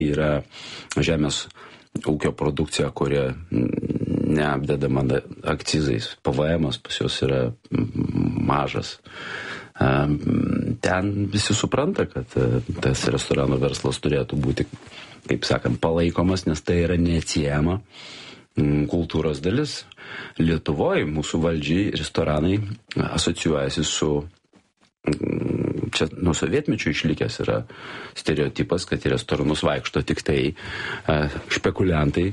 yra žemės ūkio produkcija, kuria neapdedama akcizais. PVM'as pas juos yra mažas. Ten visi supranta, kad tas restorano verslas turėtų būti, kaip sakant, palaikomas, nes tai yra neatsiejama kultūros dalis. Lietuvoje mūsų valdžiai restoranai asocijuojasi su, čia nuo sovietmečio išlikęs yra stereotipas, kad į restoranus vaikšto tik tai špekuliantai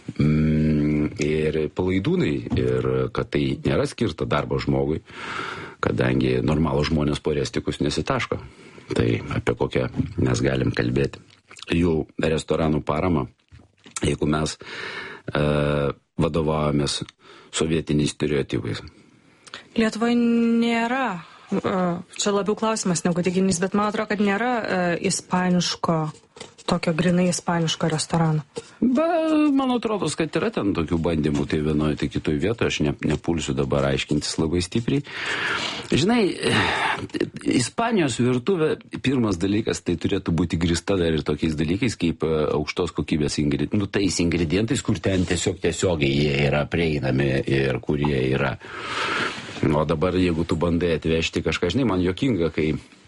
ir palaidūnai, ir kad tai nėra skirta darbo žmogui, kadangi normalų žmonės po restikus nesitaško. Tai apie kokią mes galim kalbėti. Jų restoranų parama, jeigu mes vadovavomės sovietiniais stereotipais. Lietuvoje nėra, čia labiau klausimas negu teiginys, bet man atrodo, kad nėra ispaniško, tokio grinai ispaniško restorano. Man atrodo, kad yra ten tokių bandymų, tai vienoje, tai kitoje vietoje, aš nepulsiu dabar aiškintis labai stipriai. Žinai, Ispanijos virtuvė, pirmas dalykas, tai turėtų būti grįsta dar ir tokiais dalykais, kaip aukštos kokybės tais ingredientais, kur ten tiesiogiai jie yra prieinami ir kur jie yra. O dabar, jeigu tu bandai atvežti kažką, žinai, man juokinga, kai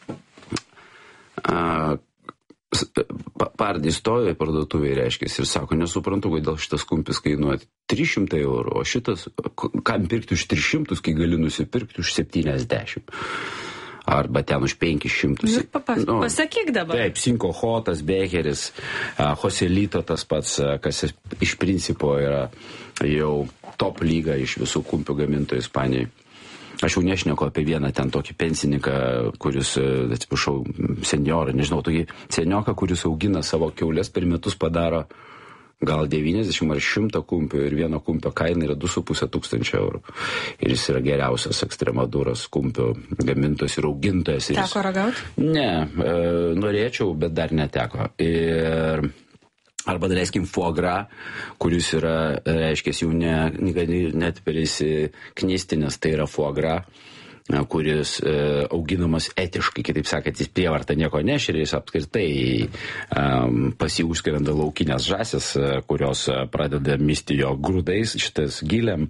Pardį stojo į parduotuvėje, reiškia, ir sako, nesuprantu, kodėl šitas kumpis kainuoja 300 eurų, o šitas, kam pirkti už 300, kai gali nusipirkti už 70. Arba ten už 500. Pasakyk dabar. Taip, Cinco Jotas, Becheris, Joselito tas pats, kas iš principo yra jau top lyga iš visų kumpių gamintojų Ispanijoje. Aš jau nešneku apie vieną ten tokį pensininką, kuris, atsiprašau, senjorą, nežinau, tokį senioką, kuris augina savo kiaulės, per metus padaro gal 90 ar 100 kumpių ir vieno kumpio kaina yra 2500 eurų. Ir jis yra geriausias Ekstremadūros kumpių gamintojas ir augintojas. Teko ragauti? Ne, norėčiau, bet dar neteko. Ir arba, daleiskim, foie gras, kuris yra, reiškia, jau net perėsi knistinės, tai yra foie gras, kuris auginamas etiškai, kitaip sakant, jis prievarta nieko nešeria, jis apskritai pasiūskrenda laukinės žąsis, kurios pradeda misti jo grūdais, šitas giliam.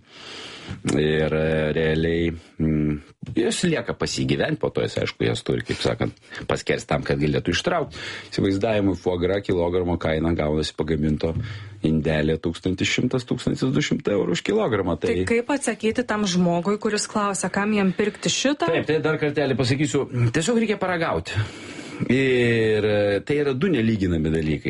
Ir realiai jos lieka pasigyventi, po to jis, aišku, jas turi, kaip sakant, paskersti tam, kad galėtų ištraukti. Įsivaizdavimui foie gras kilogramo kaina gaunasi pagaminto indelė 1100-1200 eurų už kilogramą. Tai kaip atsakyti tam žmogui, kuris klausia, kam jam pirkti šitą? Taip, tai dar kartelį pasakysiu, tiesiog reikia paragauti. Ir tai yra du nelyginami dalykai.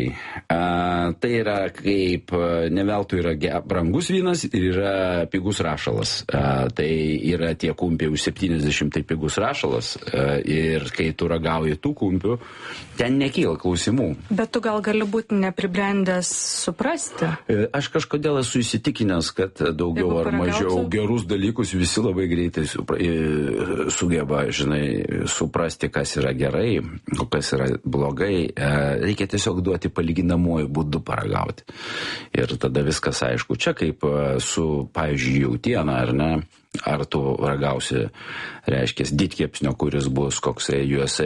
Tai yra kaip ne veltui yra brangus vynas ir yra pigus rašalas. Tai yra tie kumpiai už 70, tai pigus rašalas. Ir kai tu ragauji tų kumpių, ten nekyla klausimų. Bet tu gal gali būti nepribrendęs suprasti? Aš kažkodėl esu įsitikinęs, kad daugiau ar mažiau gerus dalykus visi labai greitai sugeba, žinai, suprasti, kas yra gerai, kas yra blogai, reikia tiesiog duoti palyginamuoju būdu paragauti. Ir tada viskas aišku. Čia kaip su, pavyzdžiui, jautiena, ar ne? Ar tu ragausi, reiškia, didkepsnio, kuris bus koksai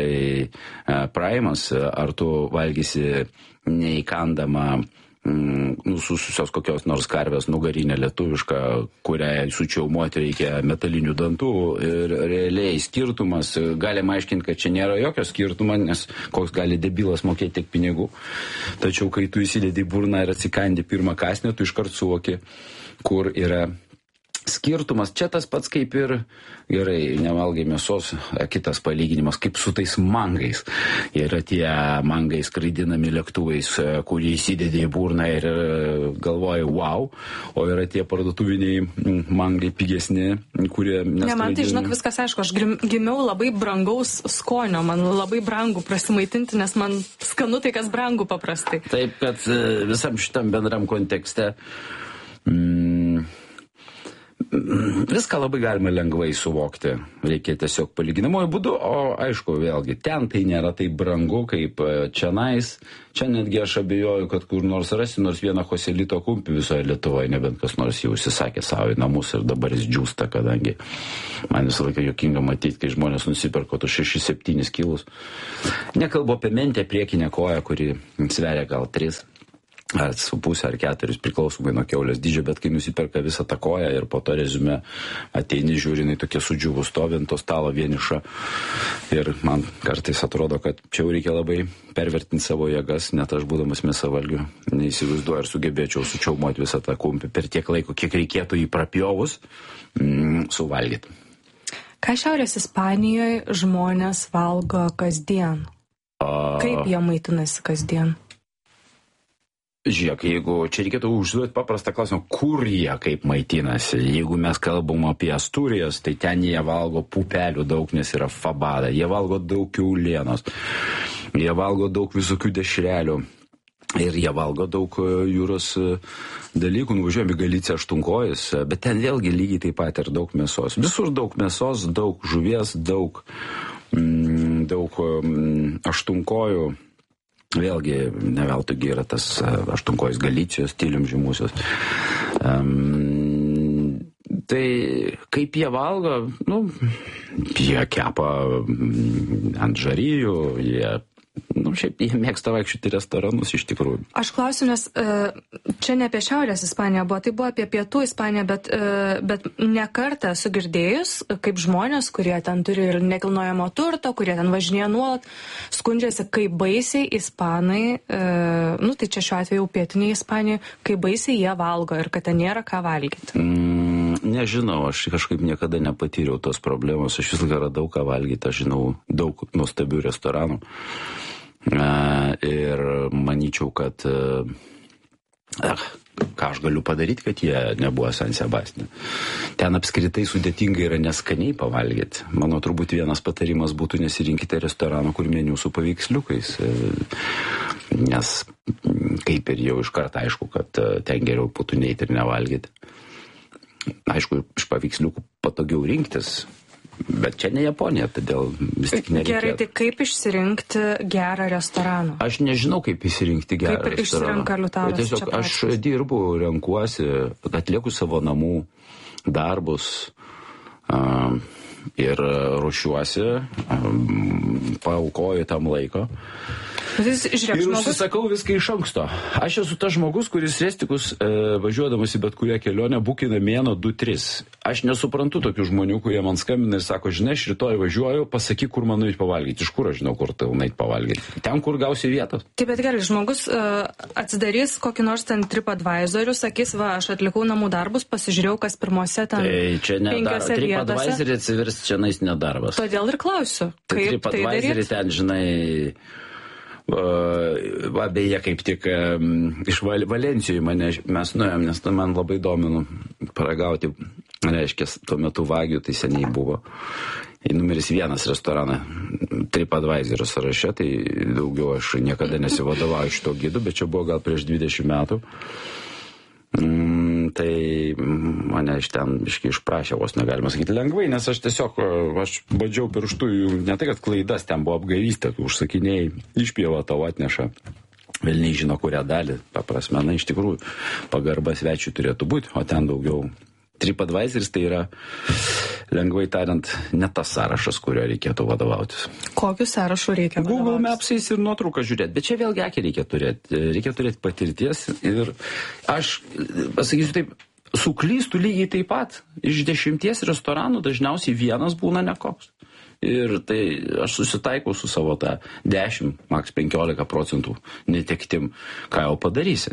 USA Primas, ar tu valgysi neįkandamą nusususios kokios nors karvės nugarinę lietuvišką, kuriai sučiaumuoti reikia metalinių dantų ir realiai skirtumas, galima aiškinti, kad čia nėra jokio skirtumo, nes koks gali debilas mokėti tiek pinigų. Tačiau, kai tu įsidedi burną ir atsikandi pirmą kąsnį, tu iškart suvoki, kur yra skirtumas. Čia tas pats kaip ir, gerai, nevalgai mėsos, kitas palyginimas, kaip su tais mangais. Yra tie mangai skraidinami lėktuvais, kurie įsidedi į burną ir galvoji, wow, o yra tie parduotuviniai mangai pigesni, kurie neskraidinami. Ne, man tai, žinok, viskas aišku, aš gimiau labai brangaus skonio, man labai brangu prasimaitinti, nes man skanu tai, kas brangu paprastai. Taip, kad visam šitam bendram kontekste viską labai galima lengvai suvokti. Reikia tiesiog palyginamojo būdu, o aišku, vėlgi, ten tai nėra taip brangu kaip čionais. Čia netgi aš abejoju, kad kur nors rasi nors vieną Joselito kumpį visoje Lietuvoje, nebent kas nors jau užsisakė savo į namus ir dabar jis džiūsta, kadangi man visą laiką juokinga matyti, kai žmonės nusipirko tu 6-7 kilus. Nekalbu apie mentę priekinę koją, kuri sveria gal 3. Ar su pusę ar 4 priklausomai nuo kiaulės dydžio, bet kai nusiperka visą tą koją ir po to rezume ateini žiūrinai tokia sudžiūvų stovint to stalo vieniša. Ir man kartais atrodo, kad čia jau reikia labai pervertinti savo jėgas, net aš būdamas mėsavalgiu neįsivaizduoju ir sugebėčiau sučiaumoti visą tą kumpį per tiek laiko, kiek reikėtų jį prapjovus suvalgyti. Ką Šiaurės Ispanijoje žmonės valgo kasdien? Kaip jie maitinasi kasdien? Žiūrėk, jeigu čia reikėtų užduoti paprastą klausimą, kur jie kaip maitinasi. Jeigu mes kalbam apie Asturijas, tai ten jie valgo pupelių daug, nes yra fabada. Jie valgo daug kiaulienos. Jie valgo daug visokių dešrelių. Ir jie valgo daug jūros dalykų. Nuvažiuojame į Galiciją aštunkojus, bet ten vėlgi lygiai taip pat ir daug mėsos. Visur daug mėsos, daug žuvies, daug aštunkojų. Vėlgi, ne veltui yra tas aštunkojus Galicijos stilium žymusios. Tai kaip jie valgo, jie kepa ant žarijų, šiaip jie mėgsta vaikščioti restoranus iš tikrųjų. Aš klausiu, nes čia ne apie Šiaurės Ispaniją buvo, tai buvo apie Pietų Ispaniją, bet ne kartą esu girdėjus, kaip žmonės, kurie ten turi ir nekilnojamo turto, kurie ten važinėja nuolat, skundžiasi, kaip baisiai ispanai, tai čia šiuo atveju pietiniai Ispanijai, kaip baisiai jie valgo ir kad ten nėra ką valgyti. Nežinau, aš kažkaip niekada nepatyriau tos problemos, aš vis laiką radau ką valgyti, aš žinau daug nuostabių restoranų. Ir manyčiau, kad ką aš galiu padaryti, kad jie nebuvo San Sebastiane. Ten apskritai sudėtingai yra neskaniai pavalgyti. Mano turbūt vienas patarimas būtų nesirinkite restoranų, kur meniu su paveiksliukais. Nes kaip ir jau iš karto aišku, kad ten geriau būtų neiti ir nevalgyti. Aišku, iš paveiksliukų patogiau rinktis. Bet čia ne Japonija, todėl vis tik nereikėtų. Gerai, tai kaip išsirinkti gerą restoraną? Aš nežinau, kaip išsirinkti gerą restoraną. Kaip išsirenka Liutauras? Tiesiog aš dirbu, renkuosi, atlieku savo namų darbus ir ruošiuosi, paaukoju tam laiko. Ir užsisakau viską iš anksto. Aš esu tas žmogus, kuris restikus važiuodamas į bet kurią kelionę bukina mėno 2-3. Aš nesuprantu tokių žmonių, kurie man skambina ir sako, žinai, aš rytoj važiuoju, pasakyk, kur man nueit pavalgyti. Iš kur aš žinau, kur tau nueit pavalgyti? Ten, kur gausi vietos. Taip, bet gerai, žmogus atsidarys kokį nors ten TripAdvisor'ų, sakys, va, aš atlikau namų darbus, pasižiūrėjau, kas pirmose ten 5 vietose. TripAdvisor'į atsiversti čia nais nedarbas. Todėl ir klausiu, kaip tai daryti. Ten, žinai, beje, kaip tik iš Valensijų mes nuėjom, nes man labai domino paragauti, reiškia, tuo metu Vagių, tai seniai buvo. Numeris 1 restoraną TripAdvisor'o sąraše, tai daugiau aš niekada nesivadovauju šito gidu, bet čia buvo gal prieš 20 metų. Tai mane iš ten išprašė, vos negalima sakyti lengvai, nes aš tiesiog, aš badžiau pirštų, ne tai, kad klaidas, ten buvo apgailystė, užsakinėjai, išpjovą tau atneša, velniai žino kurią dalį, paprasme, iš tikrųjų, pagarba svečių turėtų būti, o ten daugiau. TripAdvisor'is tai yra, lengvai tariant, ne tas sąrašas, kurio reikėtų vadovautis. Kokiu sąrašu reikia vadovautis? Google Maps'ais ir nuotrauką žiūrėti, bet čia vėlgi akį reikia turėti patirties ir aš pasakysiu taip, suklystų lygiai taip pat. Iš 10 restoranų dažniausiai vienas būna nekoks. Ir tai aš susitaikau su savo tą 10, maks 15% netektim, ką jau padarysi.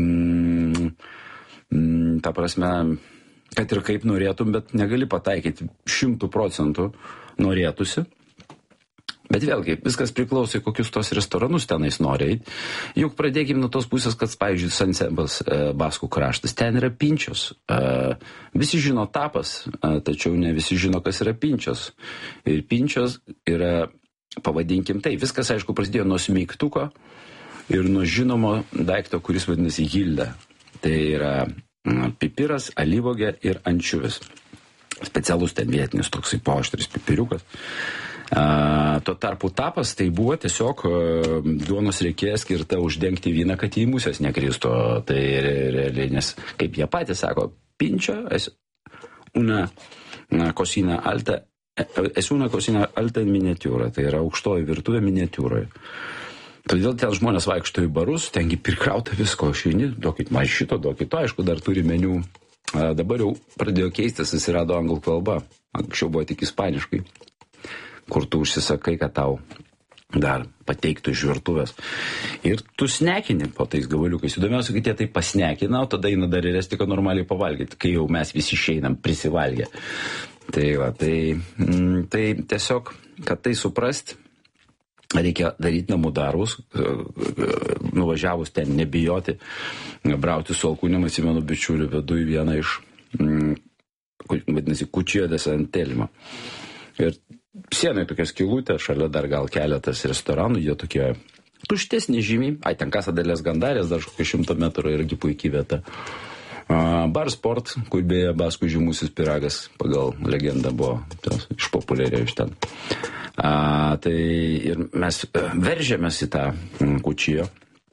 Ta prasme, kad ir kaip norėtum, bet negali pataikyti 100% norėtųsi. Bet vėlgi, viskas priklauso, kokius tos restoranus tenais nori. Juk pradėkime nuo tos pusės, kad, pavyzdžiui, San Sebas, Baskų kraštas, ten yra Pinčios. Visi žino tapas, tačiau ne visi žino, kas yra Pinčios. Ir Pinčios yra, pavadinkim tai, viskas, aišku, prasidėjo nuo smeigtuko ir nuo žinomo daikto, kuris vadinasi Hilda. Tai yra pipiras, alyvuogė ir ančiuvis. Specialus ten vietinis toksai paaštris pipiriukas. Tuo tarpu tapas tai buvo tiesiog duonos reikėjo skirta uždengti vyną, kad į musės nekristo. Tai realiai, nes kaip jie patys sako, pinčio es una cocina alta en miniatiūra, tai yra aukštoji virtuvė miniatiūroje. Todėl ten žmonės vaikšto į barus, tengi prikrauta visko, šeini, duokit man šito, duokit to, aišku, dar turi meniu. Dabar jau pradėjo keistis, atsirado anglų kalba, anksčiau buvo tik ispaniškai, kur tu užsisakai, kad tau dar pateiktų iš virtuvės. Ir tu snekini po tais gabaliukais. Įdomiausia, kad jie tai pasnekina, o tada eina dar ir esti, kad normaliai pavalgyti, kai jau mes visi išeinam prisivalgę. Tai va, tai tiesiog, kad tai suprast, reikia daryti namų darbus, nuvažiavus ten nebijoti, brauti su alkūnėm, atsimenu bičiulių, vedu į vieną iš, vadinasi, Cuchillo de San Telmo. Ir sienai tokia skylutė, šalia dar gal keletas restoranų, jie tokie tuštesni žymiai, ten Casa de las Gandares, dar 100 metrų irgi puikiai vieta. Bar Sport, kur beje baskų žymusis pyragas pagal legendą buvo išpopuliarėjo iš ten. Tai ir mes veržėmės į tą Cuchillo.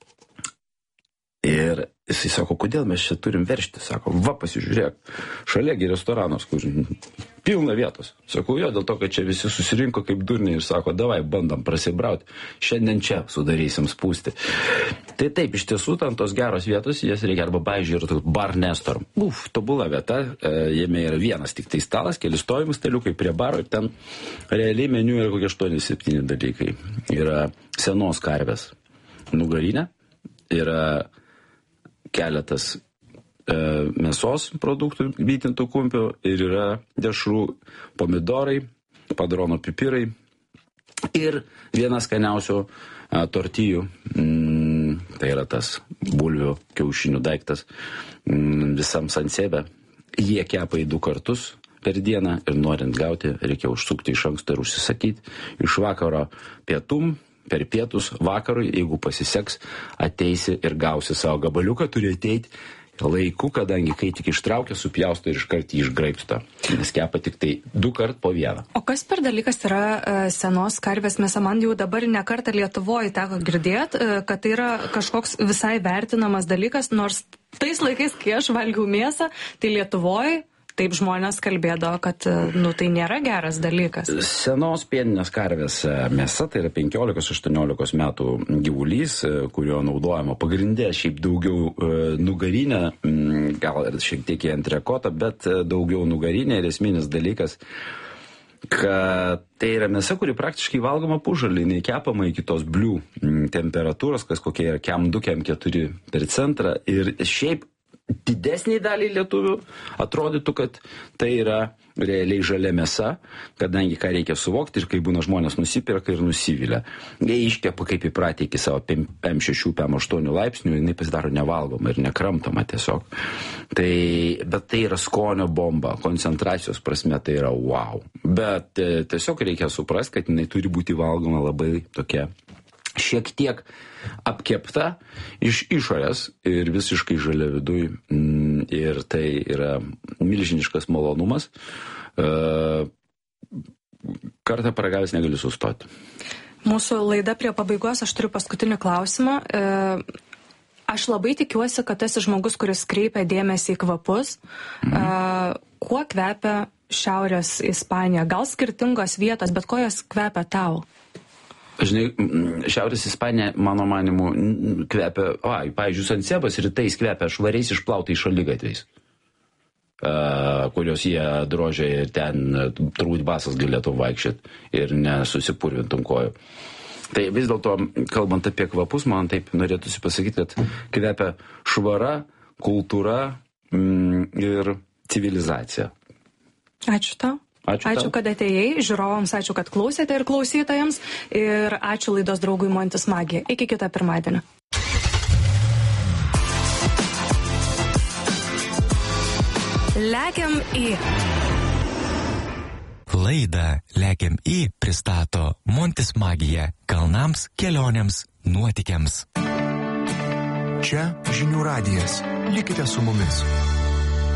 Ir jisai sako, kodėl mes čia turim veržti? Sako, va pasižiūrėk, šaliagi restoranas, kur pilna vietos. Sako, jo, dėl to, kad čia visi susirinko kaip durniai ir sako, davai, bandom prasibrauti. Šiandien čia sudarysim spūsti. Tai taip, iš tiesų, ten tos geros vietos, jas reikia arba, pavyzdžiui, yra toks Bar Nestor. Tobula vieta, jame yra vienas tik tai stalas, keli stovimų staliukai prie baro ir ten realiai meniu yra kokie 8-7 dalykai. Yra senos karvės nugarinė, yra keletas mėsos produktų, vytintų kumpių ir yra dešrų pomidorai, padrono pipirai ir vienas skaniausių tortijų, tai yra tas bulvių kiaušinių daiktas visam Sansebe. Jie kepa į 2 kartus per dieną ir norint gauti, reikia užsukti iš anksto ir užsisakyti. Iš vakaro pietum, per pietus vakarui, jeigu pasiseks, ateisi ir gausi savo gabaliuką, turi ateiti laiku, kadangi kai tik ištraukia, supjausto ir iškart jį išgraibsto. Nes kepa tik tai 2 kart po vieną. O kas per dalykas yra senos karvės mėsa? Man jau dabar ne kartą Lietuvoje teko girdėti, kad tai yra kažkoks visai vertinamas dalykas, nors tais laikais, kai aš valgiau mėsą, tai Lietuvoje taip žmonės kalbėdavo, kad tai nėra geras dalykas. Senos pieninės karvės mėsa, tai yra 15-18 metų gyvulys, kurio naudojama pagrindė, šiaip daugiau nugarinė, gal ir šiek tiek į entrekotą, bet daugiau nugarinė ir esminis dalykas, kad tai yra mėsa, kuri praktiškai valgoma pužalį, nekepama iki tos blių temperatūros, kas kokie yra KEM 2, KEM 4 per centrą ir šiaip didesniai daliai lietuvių atrodytų, kad tai yra realiai žalia mėsa, kadangi ką reikia suvokti ir kai būna žmonės nusipirka ir nusivilia. Jie iškepa kaip įpratę iki savo PM6, PM8 laipsnių, jinai pasidaro nevalgoma ir nekramtama tiesiog. Bet tai yra skonio bomba, koncentracijos prasme tai yra wow. Bet tiesiog reikia suprasti, kad jinai turi būti valgoma labai tokia šiek tiek apkepta iš išorės ir visiškai žalia viduj. Ir tai yra milžiniškas malonumas. Kartą paragavęs negali sustoti. Mūsų laida prie pabaigos, aš turiu paskutinį klausimą. Aš labai tikiuosi, kad esi žmogus, kuris kreipia dėmesį į kvapus. Kuo kvepia Šiaurės Ispanija? Gal skirtingos vietos, bet ko jos kvepia tau? Žinai, Šiaurės Ispanija, mano manimu, kvepia, pavyzdžiui, Sansebas rytais kvepia švariais išplautais šaligatviais, kurios jie drožia ir ten turbūt basas galėtų vaikščioti ir nesusipurvintum kojų. Tai vis dėlto, kalbant apie kvapus, man taip norėtųsi pasakyti, kad kvepia švara, kultūra ir civilizacija. Ačiū tau. Ačiū, kad atėjai, žiūrovams ačiū, kad klausėte ir klausytojams. Ir ačiū laidos draugui Montis Magija. Iki kitą pirmadienį. Lekiam į. Laidą Lekiam į pristato Montis Magija. Kalnams, kelionėms, nuotykiams. Čia Žinių radijas. Likite su mumis.